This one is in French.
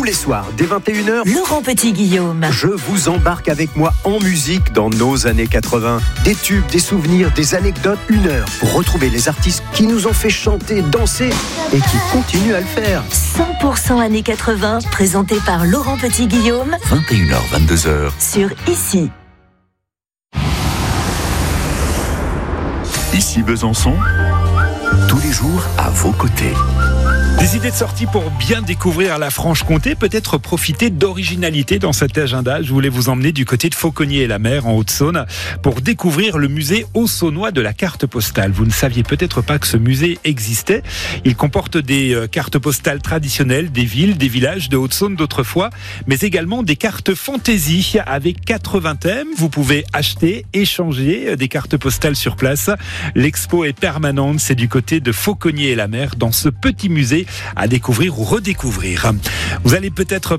les soirs, dès 21h, Laurent Petit-Guillaume. je vous embarque avec moi en musique dans nos années 80. Des tubes, des souvenirs, des anecdotes, 1 heure pour retrouver les artistes qui nous ont fait chanter, danser et qui continuent à le faire. 100% années 80, présenté par Laurent Petit-Guillaume 21h, 22h. sur Ici. Ici Besançon, tous les jours à vos côtés. Des idées de sortie pour bien découvrir la Franche-Comté, peut-être profiter d'originalité dans cet agenda. Je voulais vous emmener du côté de Fauconnier-et-la-Mer en Haute-Saône pour découvrir le musée haut-saônois de la carte postale. Vous ne saviez peut-être pas que ce musée existait. Il comporte des cartes postales traditionnelles des villes, des villages de Haute-Saône d'autrefois, mais également des cartes fantaisie avec 80 thèmes. Vous pouvez acheter, échanger des cartes postales sur place. L'expo est permanente, c'est du côté de Fauconnier-et-la-Mer dans ce petit musée à découvrir ou redécouvrir. Vous allez peut-être